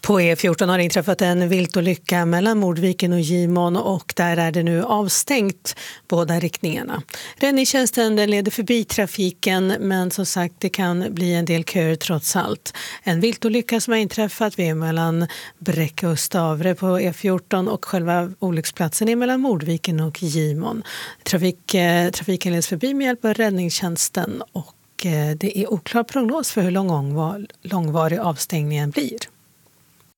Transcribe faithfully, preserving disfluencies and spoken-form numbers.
På E fjorton har det inträffat en viltolycka mellan Mordviken och Gimon och där är det nu avstängt båda riktningarna. Räddningstjänsten den leder förbi trafiken men som sagt det kan bli en del köer trots allt. En viltolycka som har inträffat vid mellan Bräcke och Stavre på E fjorton och själva olycksplatsen är mellan Mordviken och Gimon. Trafik, eh, trafiken leds förbi med hjälp av räddningstjänsten och eh, det är oklar prognos för hur lång, långvarig avstängningen blir.